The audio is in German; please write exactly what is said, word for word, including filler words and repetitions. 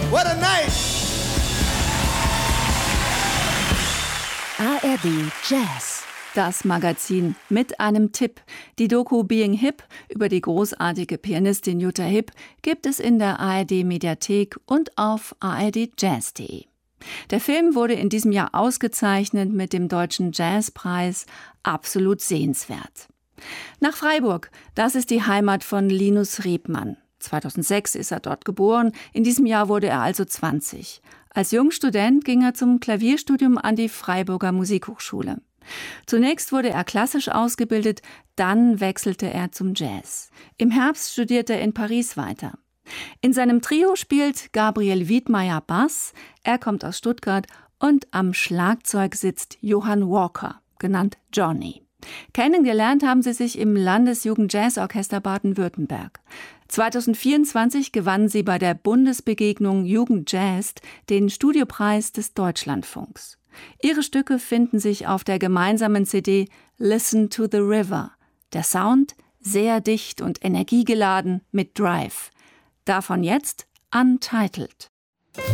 What a night! A R D Jazz, das Magazin mit einem Tipp. Die Doku Being Hip über die großartige Pianistin Jutta Hipp gibt es in der A R D Mediathek und auf a r d jazz punkt de. Der Film wurde in diesem Jahr ausgezeichnet mit dem Deutschen Jazzpreis. Absolut sehenswert. Nach Freiburg, das ist die Heimat von Linus Rebmann. zweitausendsechs ist er dort geboren, in diesem Jahr wurde er also zwanzig. Als Jungstudent ging er zum Klavierstudium an die Freiburger Musikhochschule. Zunächst wurde er klassisch ausgebildet, dann wechselte er zum Jazz. Im Herbst studierte er in Paris weiter. In seinem Trio spielt Gabriel Wiedmeier Bass, er kommt aus Stuttgart, und am Schlagzeug sitzt Johann Walker, genannt Johnny. Kennengelernt haben sie sich im Landesjugendjazzorchester Baden-Württemberg. zweitausendvierundzwanzig gewannen sie bei der Bundesbegegnung Jugend Jazzt den Studiopreis des Deutschlandfunks. Ihre Stücke finden sich auf der gemeinsamen C D Listen to the River. Der Sound sehr dicht und energiegeladen mit Drive. Davon jetzt Untitled.